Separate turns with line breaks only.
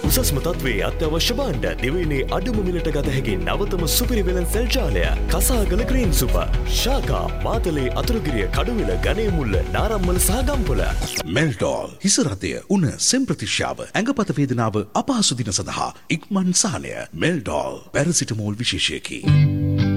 උසස්ම තත්ත්වයේ අත්‍යවශ්‍ය භාණ්ඩ දිවයිනේ අඩුම මිලට ගත හැකි නවතම සුපිරි වෙළඳ සෙල් ජාලය කසාගල ග්‍රීන් සුපර් ශාකා මාතලේ අතුරුගිරිය කඩුවිල ගණේමුල්ල නාරම්මල සහ ගම්පොළ
මෙල්ටෝල් හිස රතය උණ සෙම් ප්‍රතිශ්‍යාව ඇඟපත වේදනාව අපහසු දින සඳහා ඉක්මන් සහනය මෙල්ටෝල් පැරසිටමෝල් විශේෂයකි